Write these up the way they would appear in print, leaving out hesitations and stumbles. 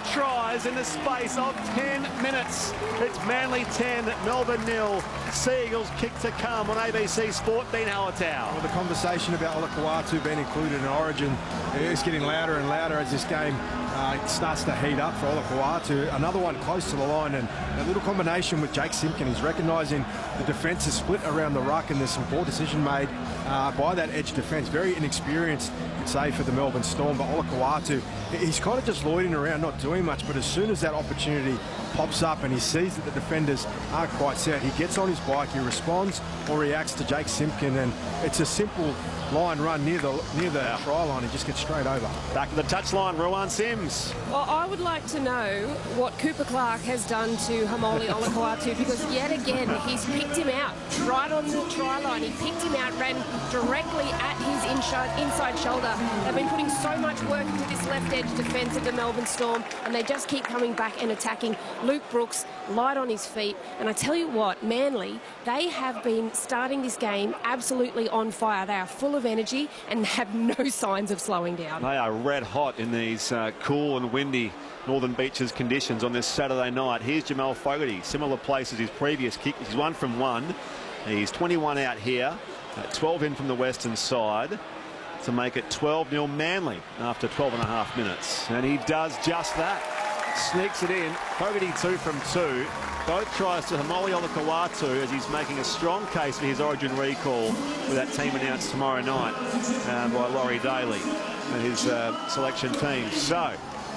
tries in the space of 10 minutes. It's Manly 10, Melbourne 0. Seagulls kick to come on ABC Sport. Dean Hallertau. Well, the conversation about Olakau'atu being included in Origin is getting louder and louder as this game starts to heat up for Olakau'atu. Another one close to the line, and a little combination with Jake Simpkin. He's recognising the defence is split around the ruck, and there's some poor decision made by that edge defence. Very inexperienced, I'd say, for the Melbourne Storm. But Olakau'atu, he's kind of just loitering around, not doing much. But as soon as that opportunity pops up and he sees that the defenders aren't quite set, he gets on his bike, he responds or reacts to Jake Simpkin, and it's a simple line run near the try line. He just gets straight over. Back to the touchline, Ruan Sims. Well, I would like to know what Cooper Clark has done to Haumole Olakau'atu, because yet again he's picked him out right on the try line. He picked him out, ran directly at his inside shoulder. They've been putting so much work into this left edge defence of the Melbourne Storm, and they just keep coming back and attacking. Luke Brooks light on his feet, and I tell you what, Manly, they have been starting this game absolutely on fire. They are full of energy and have no signs of slowing down. They are red hot in these cool and windy Northern Beaches conditions on this Saturday night. Here's Jamal Fogarty, similar place as his previous kick. He's 1 from 1. He's 21 out here, 12 in from the western side to make it 12-0 Manly after 12.5 minutes. And he does just that. Sneaks it in. Fogarty 2 from 2. Both tries to Haumole Olakau'atu as he's making a strong case for his Origin recall with that team announced tomorrow night by Laurie Daly and his selection team. So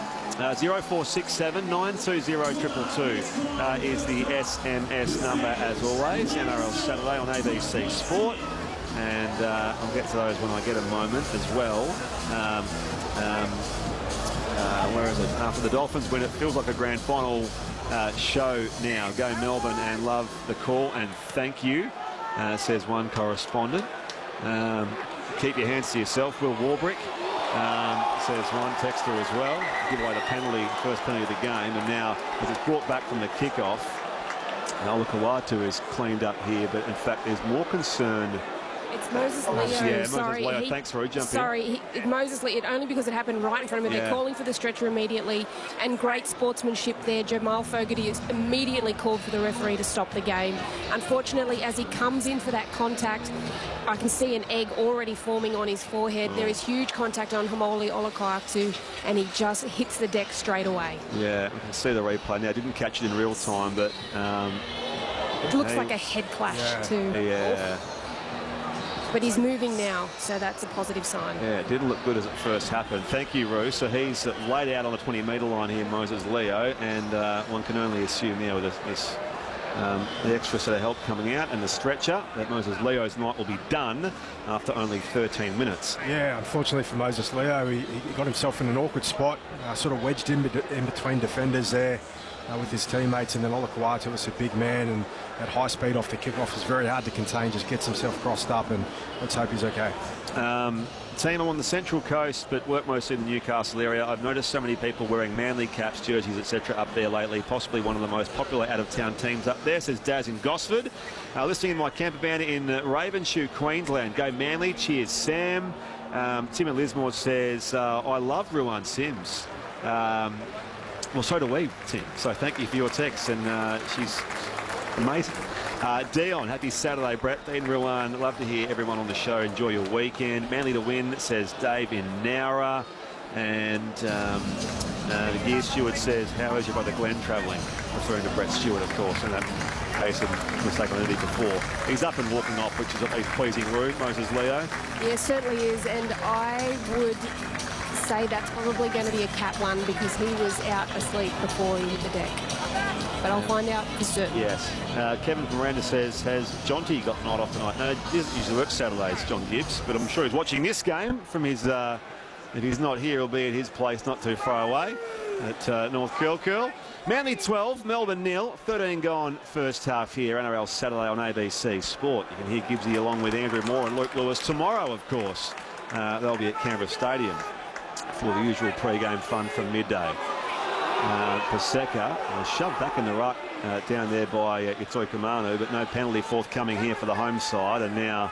0467 920 222 is the SMS number as always. NRL Saturday on ABC Sport, and I'll get to those when I get a moment as well. Where is it? After the Dolphins win, it feels like a grand final show now. Go Melbourne and love the call and thank you, says one correspondent. Keep your hands to yourself, Will Warbrick, says one texter as well. Give away the penalty, first penalty of the game, and now as it's brought back from the kickoff, Olakau'atu is cleaned up here, but in fact there's more concern. It's Moses Leo. Yeah, sorry, Moses Leo. Thanks for jumping in. Sorry, Moses Leo, only because it happened right in front of him. They're calling for the stretcher immediately, and great sportsmanship there. Jamal Fogarty has immediately called for the referee to stop the game. Unfortunately, as he comes in for that contact, I can see an egg already forming on his forehead. There is huge contact on Haumole Olakau'atu, and he just hits the deck straight away. Yeah, we can see the replay now. I didn't catch it in real time, but it looks like a head clash too. Yeah. But he's moving now, so that's a positive sign. Yeah, it didn't look good as it first happened. Thank you, Roo. So he's laid out on the 20-metre line here, Moses Leo, and one can only assume now with this the extra set of help coming out and the stretcher that Moses Leo's night will be done after only 13 minutes. Yeah, unfortunately for Moses Leo, he got himself in an awkward spot, sort of wedged in between defenders there with his teammates, and then Olakau'atu was a big man, and at high speed off the kickoff is very hard to contain. Just gets himself crossed up, and let's hope he's okay. Team, I'm on the Central Coast, but work mostly in the Newcastle area. I've noticed so many people wearing Manly caps, jerseys, etc. up there lately. Possibly one of the most popular out-of-town teams up there, says Daz in Gosford. Listening in my camper van in Ravenshoe, Queensland. Go Manly. Cheers, Sam. Tim and Lismore says, I love Ruan Sims. Well, so do we, Tim. So thank you for your text, and she's amazing. Dion, happy Saturday, Brett. Dean, Ruan, love to hear everyone on the show. Enjoy your weekend. Manly to win, says Dave in Nowra. And the gear steward says, how is your brother Glenn travelling? Referring to Brett Stewart, of course, in that case of mistake on Eddie before. He's up and walking off, which is at least pleasing, Roo, Moses Leo. Yeah, certainly is, and I would say that's probably going to be a cat one, because he was out asleep before he hit the deck. But I'll find out for certain. Yes. Kevin from Miranda says, has Jonty got night off tonight? No, he doesn't usually work Saturdays, John Gibbs, but I'm sure he's watching this game from his, if he's not here, he'll be at his place not too far away at North Curl. Manly 12, Melbourne 0, 13 gone first half here, NRL Saturday on ABC Sport. You can hear Gibbsy along with Andrew Moore and Luke Lewis tomorrow, of course. They'll be at Canberra Stadium for the usual pre-game fun from midday. Paseka shoved back in the ruck down there by Itoi Kamanu, but no penalty forthcoming here for the home side. And now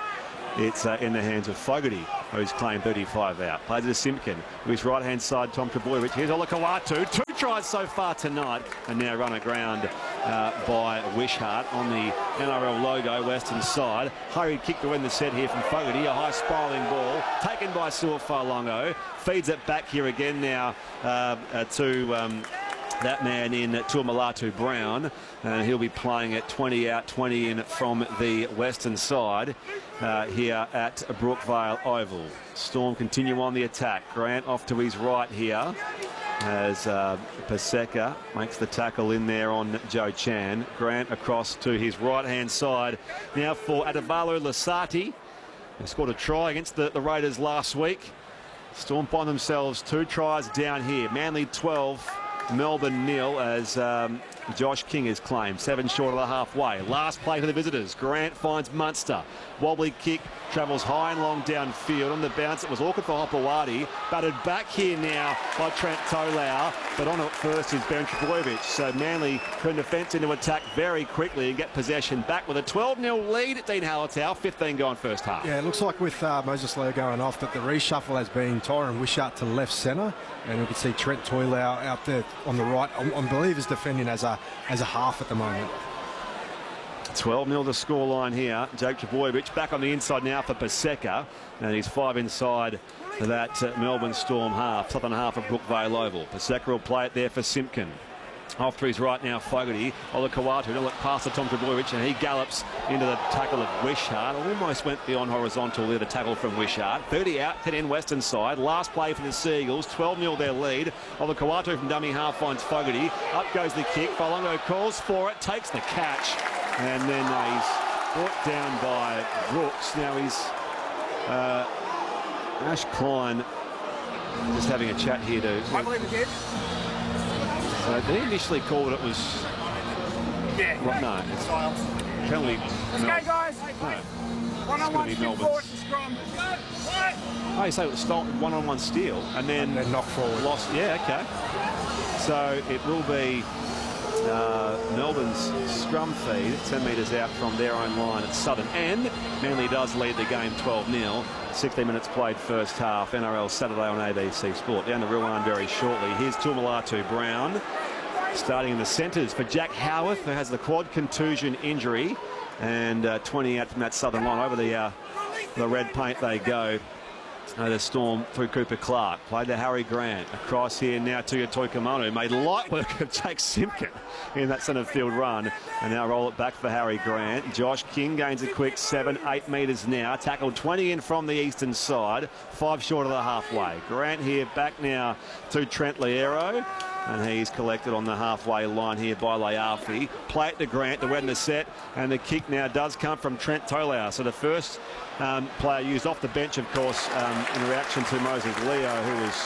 it's in the hands of Fogarty, who's claimed 35 out. Plays it to Simpkin. To his right-hand side, Tom Trbojevic. Here's Olakau'atu. 2 tries so far tonight, and now run aground by Wishart on the NRL logo, western side. Hurried kick to win the set here from Fogarty. A high spiralling ball taken by Su'Fa'alongo. Feeds it back here again now to that man in Tuamulatu Brown, and he'll be playing at 20 out, 20 in from the western side here at Brookvale Oval. Storm continue on the attack. Grant off to his right here as Paseka makes the tackle in there on Joe Chan. Grant across to his right-hand side now for Adavalu Lasati. They scored a try against the Raiders last week. Storm find themselves 2 tries down here. Manly 12. Melbourne 0 as Josh King is claimed. 7 short of the halfway. Last play for the visitors. Grant finds Munster. Wobbly kick, travels high and long downfield. On the bounce, it was awkward for Hopewadi. Batted back here now by Trent Tolau. But on it first is Ben Trbojevic. So Manly turn defence into attack very quickly and get possession back with a 12-0 lead at Dean Hallertau. 15 gone first half. Yeah, it looks like with Moses Leo going off that the reshuffle has been Tyron Wishart to left centre. And we can see Trent Tolau out there on the right. I believe is defending as a half at the moment. 12-0 the scoreline here. Jake Trbojevic back on the inside now for Paseka. And he's 5 inside that Melbourne Storm half, southern half of Brookvale Oval. Paseka will play it there for Simpkin. Off to his right now, Fogarty. Olakau'atu will look past to Tom Trbojevic, and he gallops into the tackle of Wishart. Almost went beyond horizontal there, the tackle from Wishart. 30 out, 10 in western side. Last play for the Seagulls. 12-0 their lead. Olakau'atu from dummy half finds Fogarty. Up goes the kick. Falongo calls for it, takes the catch, and then he's brought down by Brooks. Now he's Ash Klein just having a chat here to. I believe it did. So they initially called it was. Yeah. Well, no, it's penalty. Let's go, guys. No. One-on-one, It's gonna be forward to scrum. Oh, you say it was one-on-one steal and then knock forward. Lost. Yeah, okay. So it will be Melbourne's scrum feed, 10 metres out from their own line at Southern End. Manly does lead the game 12-0. 16 minutes played first half. NRL Saturday on ABC Sport. Down the Ruan very shortly. Here's Tuamulatu Brown. Starting in the centres for Jack Howarth, who has the quad contusion injury. And 20 out from that Southern line. Over the red paint they go. The Storm through Cooper Clark. Played to Harry Grant. Across here now to Toikamanu. Made light work of Jake Simpkin in that centre field run. And now roll it back for Harry Grant. Josh King gains a quick 7-8 metres now. Tackled 20 in from the eastern side. 5 short of the halfway. Grant here back now to Trent Liero. And he's collected on the halfway line here by Leafi. Play it to Grant to win the set. And the kick now does come from Trent Tolau. So the first player used off the bench, of course, in reaction to Moses Leo, who was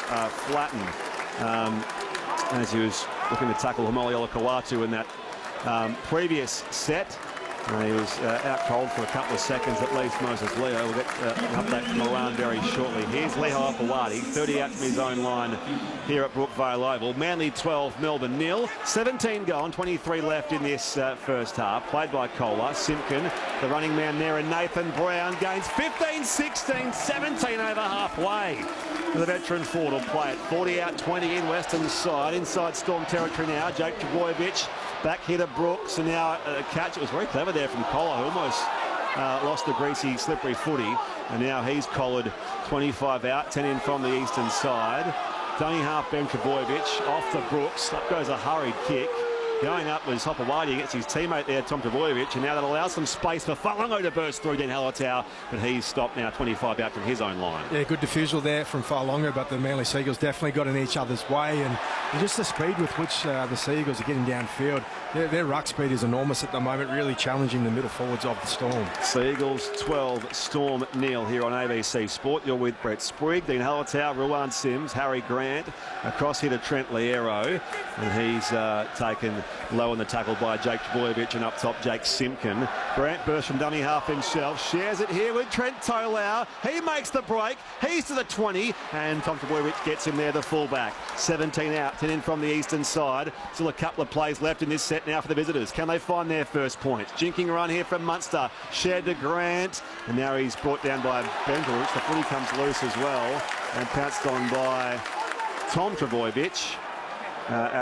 flattened as he was looking to tackle Haumole Olakau'atu in that previous set. He was out cold for a couple of seconds at least, Moses Leo. We'll get an update from Moran very shortly. Here's Leho Hopewadi, 30 out from his own line here at Brookvale Oval. Manly 12, Melbourne 0. 17 gone, 23 left in this first half. Played by Kohler. Simpkin, the running man there, and Nathan Brown gains 15, 16, 17 over halfway. The veteran forward will play it. 40 out, 20 in western side. Inside Storm territory now. Jake Trbojevic back here to Brooks, and now a catch. It was very clever there from Collar, who almost lost the greasy, slippery footy. And now he's collared 25 out, 10 in from the eastern side. Dummy half Ben Trbojevic off to Brooks. Up goes a hurried kick. Going up was Hopewadi against his teammate there, Tom Trbojevic, and now that allows some space for Falongo to burst through Dean Hallertau, but he's stopped now 25 out from his own line. Yeah, good defusal there from Falongo, but the Manly Seagulls definitely got in each other's way, and just the speed with which the Seagulls are getting downfield. Their ruck speed is enormous at the moment, really challenging the middle forwards of the Storm. Seagulls 12, Storm 0 here on ABC Sport. You're with Brett Sprigg, Dean Hallertau, Ruan Sims, Harry Grant, across here to Trent Liero, and he's taken Low on the tackle by Jake Trbojevic, and up top Jake Simpkin. Grant bursts from dummy half himself, shares it here with Trent Tolau. He makes the break, he's to the 20, and Tom Trbojevic gets him there, the fullback. 17 out, 10 in from the eastern side. Still a couple of plays left in this set now for the visitors. Can they find their first point? Jinking run here from Munster, shared to Grant, and now he's brought down by Bengaruch. The footy comes loose as well, and pounced on by Tom Trbojevic.